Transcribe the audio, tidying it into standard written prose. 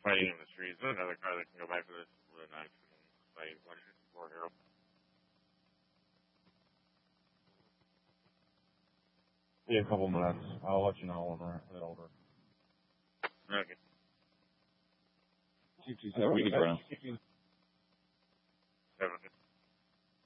fighting in the streets. There's another car that can go by for this with a knife and fight 154 Harold. Yeah, a couple minutes. I'll let you know when we're head over. Okay. We can run.